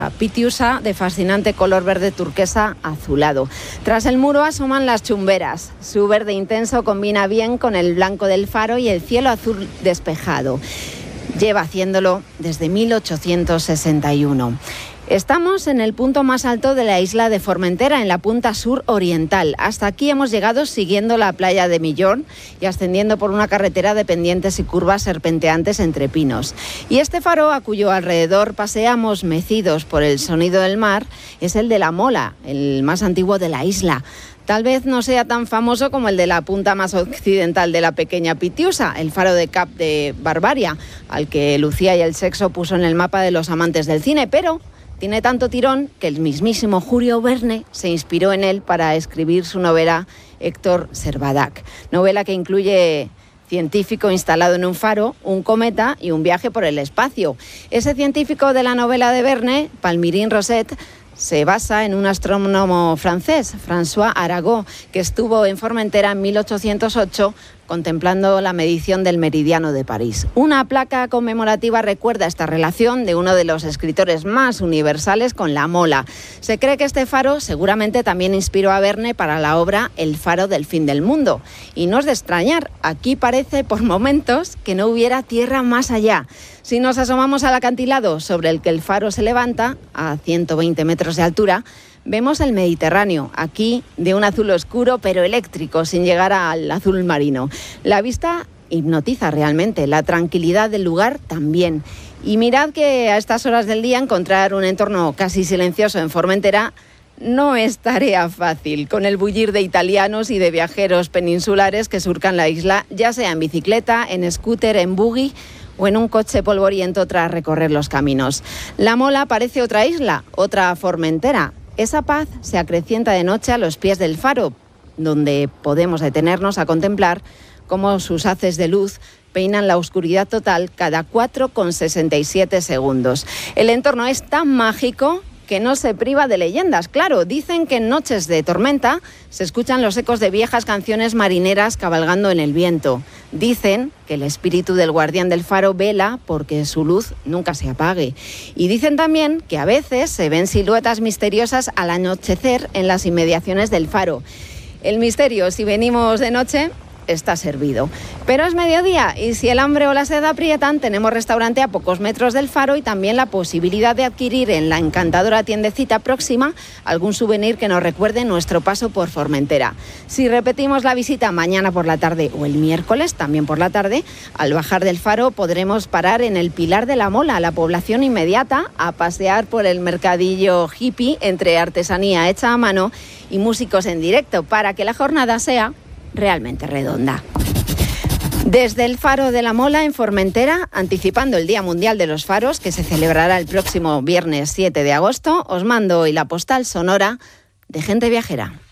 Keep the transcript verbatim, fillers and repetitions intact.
Pitiusa, de fascinante color verde turquesa azulado. Tras el muro asoman las chumberas. Su verde intenso combina bien con el blanco del faro y el cielo azul despejado. Lleva haciéndolo desde mil ochocientos sesenta y uno. Estamos en el punto más alto de la isla de Formentera, en la punta sur oriental. Hasta aquí hemos llegado siguiendo la playa de Millón y ascendiendo por una carretera de pendientes y curvas serpenteantes entre pinos. Y este faro, a cuyo alrededor paseamos mecidos por el sonido del mar, es el de La Mola, el más antiguo de la isla. Tal vez no sea tan famoso como el de la punta más occidental de la pequeña Pitiusa, el faro de Cap de Barbaria, al que Lucía y el Sexo puso en el mapa de los amantes del cine, pero tiene tanto tirón que el mismísimo Julio Verne se inspiró en él para escribir su novela Héctor Servadac, novela que incluye científico instalado en un faro, un cometa y un viaje por el espacio. Ese científico de la novela de Verne, Palmyrin Rosset, se basa en un astrónomo francés, François Arago, que estuvo en Formentera en mil ochocientos ocho contemplando la medición del meridiano de París. Una placa conmemorativa recuerda esta relación de uno de los escritores más universales con La Mola. Se cree que este faro seguramente también inspiró a Verne para la obra El faro del fin del mundo. Y no es de extrañar, aquí parece por momentos que no hubiera tierra más allá. Si nos asomamos al acantilado sobre el que el faro se levanta, a ciento veinte metros de altura, vemos el Mediterráneo, aquí de un azul oscuro pero eléctrico, sin llegar al azul marino. La vista hipnotiza realmente, la tranquilidad del lugar también. Y mirad que a estas horas del día encontrar un entorno casi silencioso en Formentera no es tarea fácil, con el bullir de italianos y de viajeros peninsulares que surcan la isla, ya sea en bicicleta, en scooter, en buggy o en un coche polvoriento tras recorrer los caminos. La Mola parece otra isla, otra Formentera. Esa paz se acrecienta de noche a los pies del faro, donde podemos detenernos a contemplar cómo sus haces de luz peinan la oscuridad total cada cuatro coma sesenta y siete segundos. El entorno es tan mágico que no se priva de leyendas. Claro, dicen que en noches de tormenta se escuchan los ecos de viejas canciones marineras cabalgando en el viento. Dicen que el espíritu del guardián del faro vela porque su luz nunca se apague. Y dicen también que a veces se ven siluetas misteriosas al anochecer en las inmediaciones del faro. El misterio, si venimos de noche, está servido. Pero es mediodía y si el hambre o la sed aprietan, tenemos restaurante a pocos metros del faro y también la posibilidad de adquirir en la encantadora tiendecita próxima algún souvenir que nos recuerde nuestro paso por Formentera. Si repetimos la visita mañana por la tarde o el miércoles, también por la tarde, al bajar del faro podremos parar en el Pilar de la Mola, la población inmediata, a pasear por el mercadillo hippie entre artesanía hecha a mano y músicos en directo para que la jornada sea realmente redonda. Desde el faro de la Mola en Formentera, anticipando el Día Mundial de los Faros, que se celebrará el próximo viernes siete de agosto, os mando hoy la postal sonora de Gente Viajera.